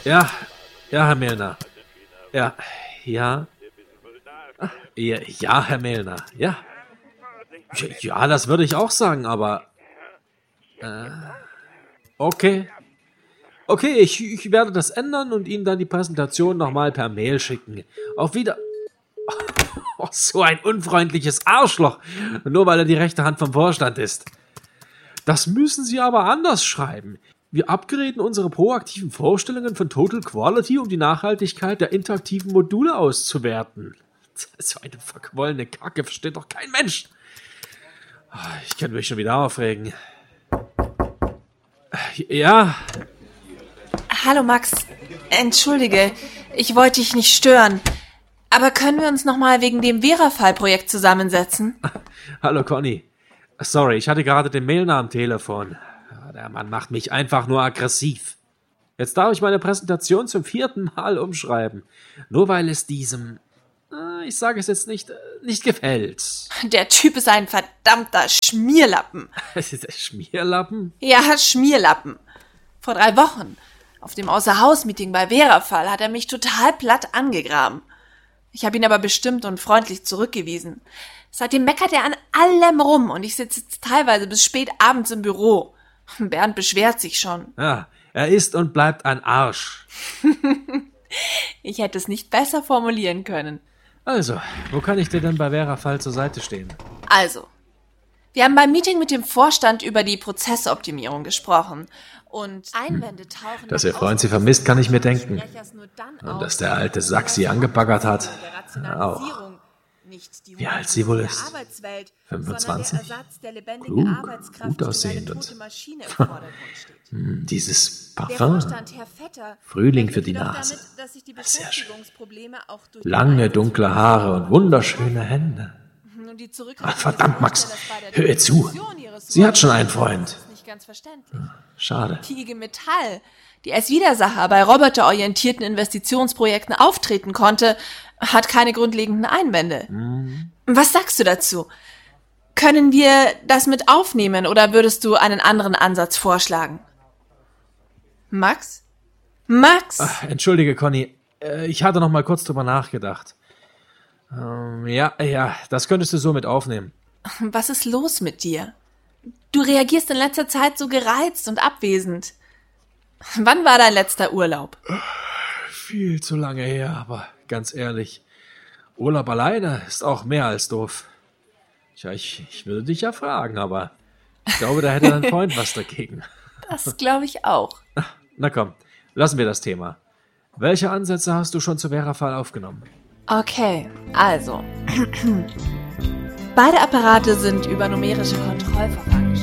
Ja, Herr Mellner. Ja, ja. Ja, Herr Mellner, ja. Ja, das würde ich auch sagen, aber... Okay. Okay, ich werde das ändern und Ihnen dann die Präsentation nochmal per Mail schicken. Auf Wieder... Oh, so ein unfreundliches Arschloch. Nur weil er die rechte Hand vom Vorstand ist. Das müssen Sie aber anders schreiben. Wir upgraden unsere proaktiven Vorstellungen von Total Quality, um die Nachhaltigkeit der interaktiven Module auszuwerten. So eine verquollene Kacke versteht doch kein Mensch. Ich kann mich schon wieder aufregen. Ja. Hallo Max, entschuldige, ich wollte dich nicht stören. Aber können wir uns nochmal wegen dem Verafall-Projekt zusammensetzen? Hallo Conny. Sorry, ich hatte gerade den Mellner am Telefon. Der Mann macht mich einfach nur aggressiv. Jetzt darf ich meine Präsentation zum 4. Mal umschreiben. Nur weil es diesem, ich sage es jetzt nicht gefällt. Der Typ ist ein verdammter Schmierlappen. Schmierlappen? Ja, Schmierlappen. Vor 3 Wochen, auf dem Außerhaus-Meeting bei Verafall, hat er mich total platt angegraben. Ich habe ihn aber bestimmt und freundlich zurückgewiesen. Seitdem meckert er an allem rum und ich sitze jetzt teilweise bis spät abends im Büro. Bernd beschwert sich schon. Ja, er ist und bleibt ein Arsch. Ich hätte es nicht besser formulieren können. Also, wo kann ich dir denn bei Verafall zur Seite stehen? Also, wir haben beim Meeting mit dem Vorstand über die Prozessoptimierung gesprochen. Und Einwände tauchen... Dass Ihr Freund Sie vermisst, kann ich mir denken. Und dass der alte Sack Sie angebaggert hat, auch. Wie alt sie wohl ist? 25? Gut aussehend und... Dieses Parfum. Frühling für die Nase. Sehr schön. Lange, dunkle Haare und wunderschöne Hände. Ach, verdammt, Max, hör ihr zu. Sie hat schon einen Freund. Schade. Die IG Metall, die als Widersacher bei roboterorientierten Investitionsprojekten auftreten konnte, hat keine grundlegenden Einwände. Was sagst du dazu? Können wir das mit aufnehmen oder würdest du einen anderen Ansatz vorschlagen? Max? Max? Ach, entschuldige, Conny. Ich hatte noch mal kurz drüber nachgedacht. Ja, das könntest du so mit aufnehmen. Was ist los mit dir? Du reagierst in letzter Zeit so gereizt und abwesend. Wann war dein letzter Urlaub? Viel zu lange her, aber ganz ehrlich, Urlaub alleine ist auch mehr als doof. Tja, ich würde dich ja fragen, aber ich glaube, da hätte dein Freund was dagegen. Das glaube ich auch. Na komm, lassen wir das Thema. Welche Ansätze hast du schon zu Verafall aufgenommen? Okay, also. Beide Apparate sind über numerische Kontrollverfahren